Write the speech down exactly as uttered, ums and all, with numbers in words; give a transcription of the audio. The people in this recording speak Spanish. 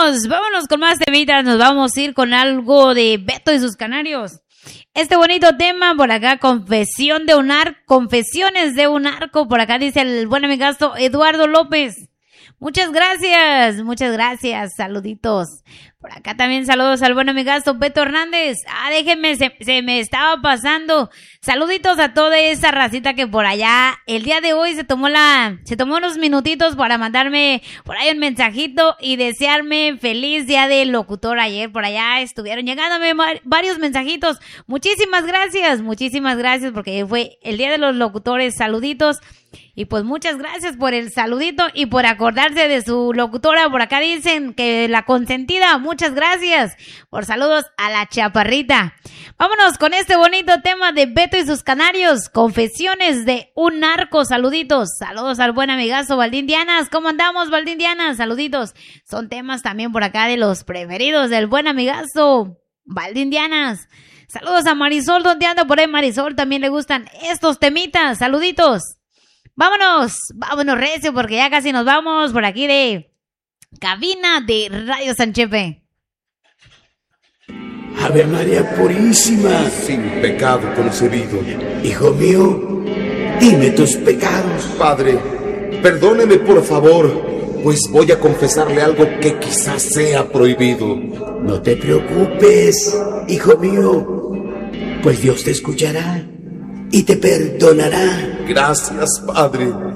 vámonos, vámonos con más temitas. Nos vamos a ir con algo de Beto y sus Canarios. Este bonito tema por acá, confesión de un arco, confesiones de un arco. Por acá dice el buen amigazo Eduardo López. Muchas gracias, muchas gracias, saluditos. Por acá también saludos al buen amigazo Beto Hernández. Ah, déjenme, se, se me estaba pasando. Saluditos a toda esa racita que por allá el día de hoy se tomó la, se tomó unos minutitos para mandarme por ahí un mensajito y desearme feliz día del locutor. Ayer por allá estuvieron llegándome varios mensajitos. Muchísimas gracias, muchísimas gracias porque fue el día de los locutores. Saluditos. Y pues muchas gracias por el saludito y por acordarse de su locutora. Por acá dicen que la consentida. Muchas gracias por saludos a la chaparrita. Vámonos con este bonito tema de Beto y sus Canarios. Confesiones de un narco. Saluditos. Saludos al buen amigazo Valdín Dianas. ¿Cómo andamos, Valdín Dianas? Saluditos. Son temas también por acá de los preferidos del buen amigazo Valdín Dianas. Saludos a Marisol. ¿Dónde anda por ahí Marisol? También le gustan estos temitas. Saluditos. Vámonos, vámonos recio porque ya casi nos vamos por aquí de cabina de Radio Sanchepe. Ave María Purísima, sin pecado concebido. Hijo mío, dime tus pecados. Padre, perdóneme por favor, pues voy a confesarle algo que quizás sea prohibido. No te preocupes, hijo mío, pues Dios te escuchará y te perdonará. Gracias, Padre.